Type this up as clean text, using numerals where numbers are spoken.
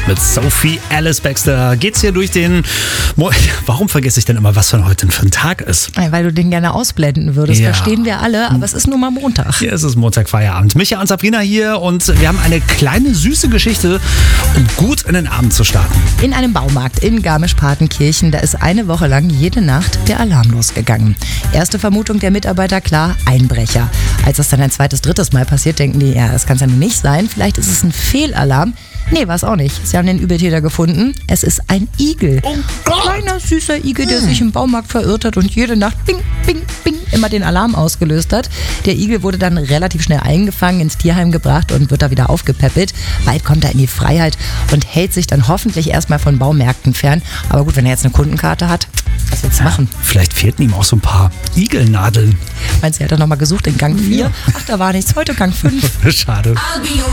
mit Sophie Alice Baxter. Geht's hier durch den... Warum vergesse ich denn immer, was von heute für ein Tag ist? Weil du den gerne ausblenden würdest, verstehen wir alle, aber es ist nun mal Montag. Hier ist es Montag-Feierabend. Micha und Sabrina hier und wir haben eine kleine süße Geschichte, um gut in den Abend zu starten. In einem Baumarkt in Garmisch-Partenkirchen, da ist eine Woche lang jede Nacht der Alarm losgegangen. Erste Vermutung der Mitarbeiter, klar, Einbrecher. Als das dann ein zweites, drittes Mal passiert, denken die, ja, das kann es ja nicht sein, vielleicht ist es ein Fehlalarm. Nee, war es auch nicht. Sie haben den Übeltäter gefunden. Es ist ein Igel. Oh Gott! Kleiner, süßer Igel, der sich im Baumarkt verirrt hat und jede Nacht bing, bing, bing immer den Alarm ausgelöst hat. Der Igel wurde dann relativ schnell eingefangen, ins Tierheim gebracht und wird da wieder aufgepäppelt. Bald kommt er in die Freiheit und hält sich dann hoffentlich erstmal von Baumärkten fern. Aber gut, wenn er jetzt eine Kundenkarte hat, was willst du machen? Vielleicht fehlten ihm auch so ein paar Igelnadeln. Meinst du, er hat er nochmal gesucht in Gang 4? Ach, da war nichts. Heute Gang 5. Schade.